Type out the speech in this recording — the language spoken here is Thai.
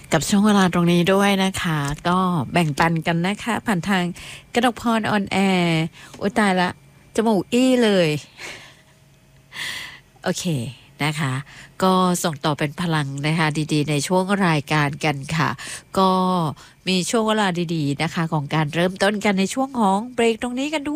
กับช่วงเวลาตรงนี้ด้วยนะคะ ก็แบ่งปันกันนะคะ ผ่านทางกนกพรออนแอร์โอ้ตายละจมูกอี้เลย โอเคนะคะ ก็ส่งต่อเป็นพลังนะคะดีๆในช่วงรายการกันค่ะ ก็มีช่วงเวลาดีๆนะคะของการเริ่มต้นกันในช่วงของเบรกตรงนี้กันด้วย